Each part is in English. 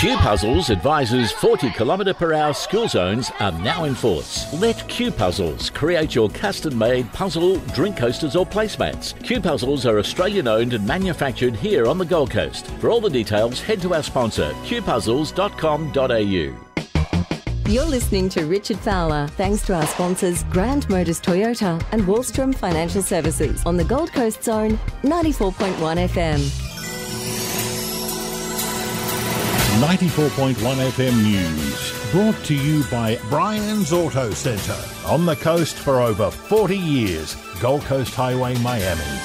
Q Puzzles advises 40 km/h school zones are now in force. Let Q Puzzles create your custom-made puzzle, drink coasters or placemats. Q Puzzles are Australian-owned and manufactured here on the Gold Coast. For all the details, head to our sponsor, qpuzzles.com.au. You're listening to Richard Fowler, thanks to our sponsors Grant Motors Toyota and Wallstrom Financial Services on the Gold Coast Zone, 94.1 FM. 94.1 FM News, brought to you by Brian's Auto Centre. On the coast for over 40 years, Gold Coast Highway, Miami.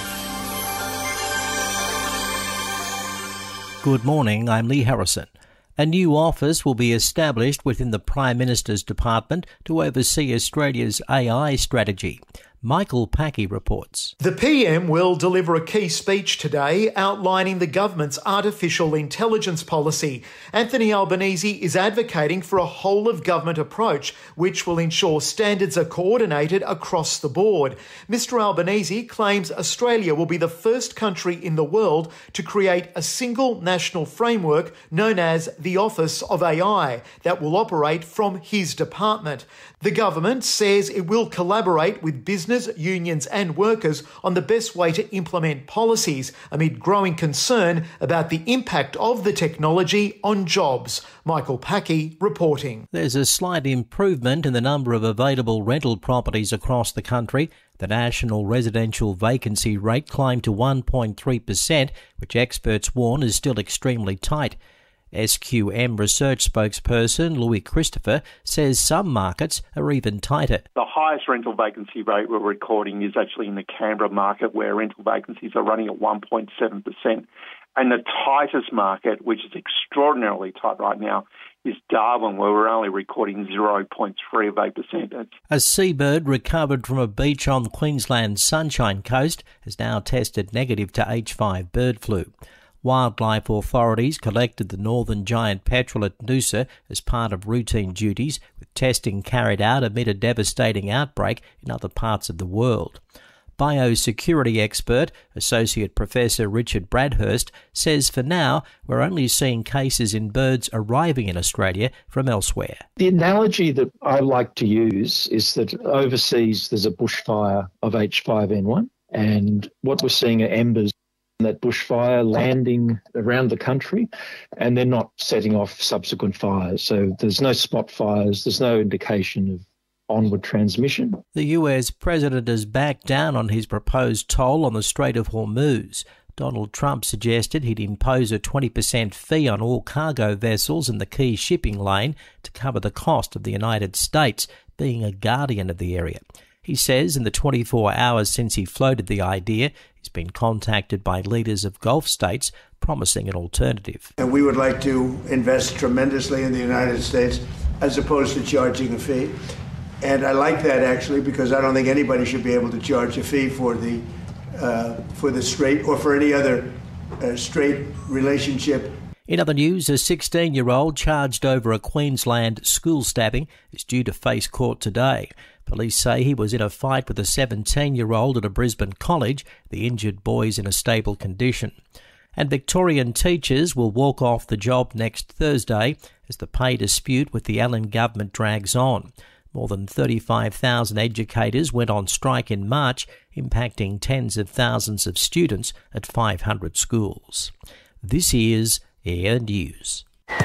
Good morning, I'm Lee Harrison. A new office will be established within the Prime Minister's Department to oversee Australia's AI strategy. Michael Packey reports. The PM will deliver a key speech today outlining the government's artificial intelligence policy. Anthony Albanese is advocating for a whole-of-government approach which will ensure standards are coordinated across the board. Mr Albanese claims Australia will be the first country in the world to create a single national framework known as the Office of AI that will operate from his department. The government says it will collaborate with business, unions and workers on the best way to implement policies amid growing concern about the impact of the technology on jobs. Michael Packey reporting. There's a slight improvement in the number of available rental properties across the country. The national residential vacancy rate climbed to 1.3%, which experts warn is still extremely tight. SQM research spokesperson Louis Christopher says some markets are even tighter. The highest rental vacancy rate we're recording is actually in the Canberra market, where rental vacancies are running at 1.7%. And the tightest market, which is extraordinarily tight right now, is Darwin, where we're only recording 0.38%. A seabird recovered from a beach on Queensland's Sunshine Coast has now tested negative to H5 bird flu. Wildlife authorities collected the northern giant petrel at Noosa as part of routine duties, with testing carried out amid a devastating outbreak in other parts of the world. Biosecurity expert, Associate Professor Richard Bradhurst, says for now we're only seeing cases in birds arriving in Australia from elsewhere. The analogy that I like to use is that overseas there's a bushfire of H5N1, and what we're seeing are embers. That bushfire landing around the country, and they're not setting off subsequent fires. So there's no spot fires, there's no indication of onward transmission. The US president has backed down on his proposed toll on the Strait of Hormuz. Donald Trump suggested he'd impose a 20% fee on all cargo vessels in the key shipping lane to cover the cost of the United States being a guardian of the area. He says in the 24 hours since he floated the idea, he's been contacted by leaders of Gulf states promising an alternative. And we would like to invest tremendously in the United States as opposed to charging a fee. And I like that actually, because I don't think anybody should be able to charge a fee for the strait or for any other strait relationship. In other news, a 16-year-old charged over a Queensland school stabbing is due to face court today. Police say he was in a fight with a 17-year-old at a Brisbane college. The injured boy is in a stable condition. And Victorian teachers will walk off the job next Thursday as the pay dispute with the Allen government drags on. More than 35,000 educators went on strike in March, impacting tens of thousands of students at 500 schools. This is Air News.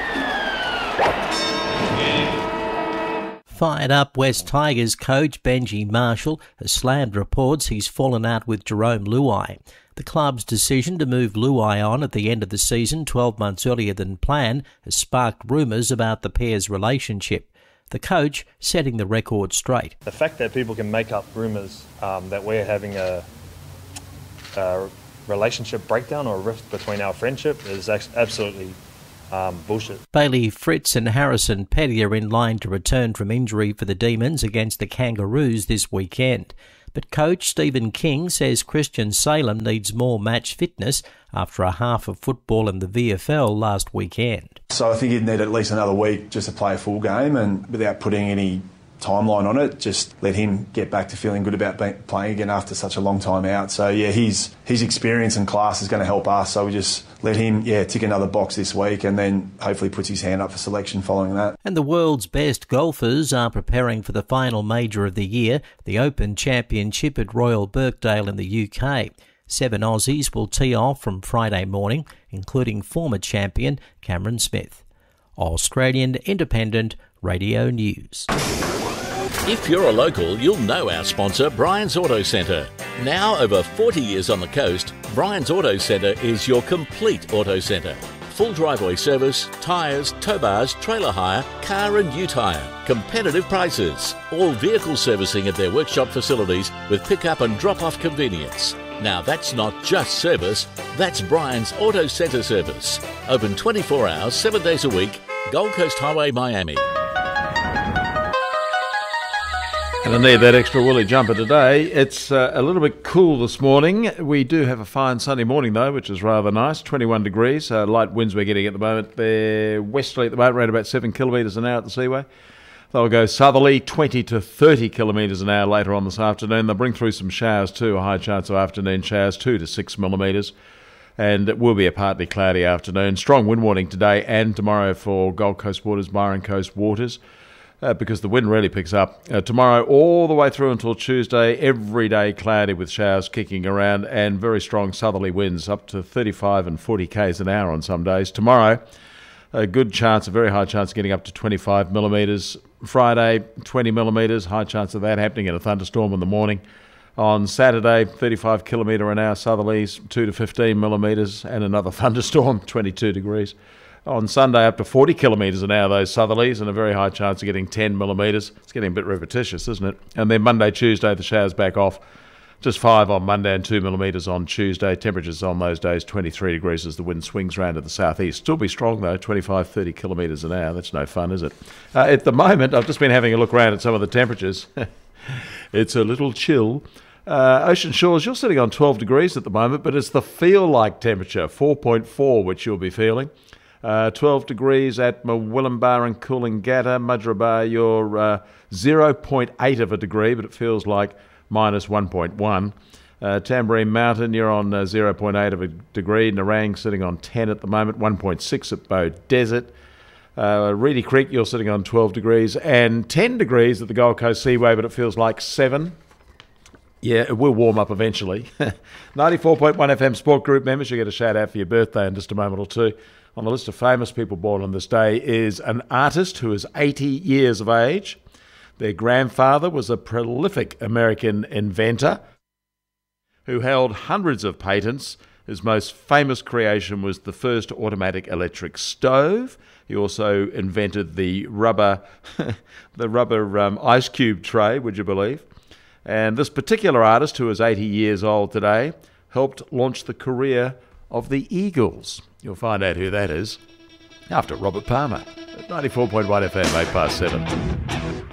Fired up West Tigers coach Benji Marshall has slammed reports he's fallen out with Jerome Luai. The club's decision to move Luai on at the end of the season 12 months earlier than planned has sparked rumours about the pair's relationship. The coach setting the record straight. The fact that people can make up rumours that we're having a relationship breakdown or a rift between our friendship is absolutely bullshit. Bailey Fritz and Harrison Petty are in line to return from injury for the Demons against the Kangaroos this weekend. But coach Stephen King says Christian Salem needs more match fitness after a half of football in the VFL last weekend. So I think he'd need at least another week just to play a full game and without putting any timeline on it. Just let him get back to feeling good about playing again after such a long time out. So, yeah, his experience and class is going to help us. So we just let him, tick another box this week and then hopefully puts his hand up for selection following that. And the world's best golfers are preparing for the final major of the year, the Open Championship at Royal Birkdale in the UK. 7 Aussies will tee off from Friday morning, including former champion Cameron Smith. Australian Independent Radio News. If you're a local, you'll know our sponsor, Brian's Auto Centre. Now over 40 years on the coast, Brian's Auto Centre is your complete auto centre. Full driveway service, tyres, tow bars, trailer hire, car and ute hire. Competitive prices. All vehicle servicing at their workshop facilities with pick-up and drop-off convenience. Now that's not just service, that's Brian's Auto Centre service. Open 24 hours, 7 days a week, Gold Coast Highway, Miami. And I need that extra woolly jumper today. It's a little bit cool this morning. We do have a fine sunny morning though, which is rather nice. 21 degrees. Light winds we're getting at the moment. They're westerly at the moment, around about 7 kilometres an hour at the Seaway. They'll go southerly 20 to 30 kilometres an hour later on this afternoon. They'll bring through some showers too, a high chance of afternoon showers, 2 to 6 millimetres. And it will be a partly cloudy afternoon. Strong wind warning today and tomorrow for Gold Coast waters, Byron Coast waters. Because the wind really picks up. Tomorrow all the way through until Tuesday, every day cloudy with showers kicking around and very strong southerly winds up to 35 and 40 k's an hour on some days. Tomorrow, a good chance, a very high chance of getting up to 25 millimetres. Friday, 20 millimetres, high chance of that happening in a thunderstorm in the morning. On Saturday, 35 kilometre an hour southerlies, 2 to 15 millimetres and another thunderstorm, 22 degrees. On Sunday, up to 40 kilometres an hour, those southerlies, and a very high chance of getting 10 millimetres. It's getting a bit repetitious, isn't it? And then Monday, Tuesday, the showers back off. Just 5 on Monday and 2 millimetres on Tuesday. Temperatures on those days, 23 degrees as the wind swings round to the southeast. Still be strong, though, 25, 30 kilometres an hour. That's no fun, is it? At the moment, I've just been having a look around at some of the temperatures. It's a little chill. Ocean Shores, you're sitting on 12 degrees at the moment, but it's the feel-like temperature, 4.4, which you'll be feeling. 12 degrees at Murwillumbah and Coolangatta. Mudgeeraba, you're 0.8 of a degree, but it feels like minus 1.1. Tamborine Mountain, you're on 0.8 of a degree. Nerang sitting on 10 at the moment, 1.6 at Bow Desert. Reedy Creek, you're sitting on 12 degrees and 10 degrees at the Gold Coast Seaway, but it feels like 7. Yeah, it will warm up eventually. 94.1 FM Sport Group members, you get a shout out for your birthday in just a moment or two. On the list of famous people born on this day is an artist who is 80 years of age. Their grandfather was a prolific American inventor who held hundreds of patents. His most famous creation was the first automatic electric stove. He also invented the rubber ice cube tray, would you believe? And this particular artist, who is 80 years old today, helped launch the career of the Eagles. You'll find out who that is after Robert Palmer at 94.1 FM, 7:08.